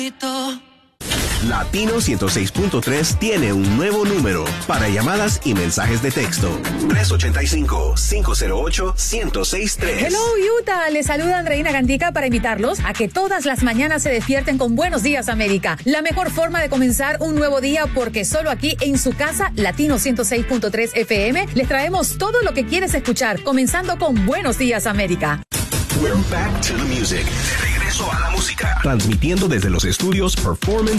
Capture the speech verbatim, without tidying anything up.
Latino ciento seis punto tres tiene un nuevo número para llamadas y mensajes de texto. tres ocho cinco, cinco cero ocho, uno cero seis tres. Hello, Utah. Les saluda Andreina Gandica para invitarlos a que todas las mañanas se despierten con Buenos Días, América. La mejor forma de comenzar un nuevo día, porque solo aquí en su casa, Latino ciento seis punto tres F M, les traemos todo lo que quieres escuchar, comenzando con Buenos Días, América. We're back to the music. De regreso a la música. Transmitiendo desde los estudios Performance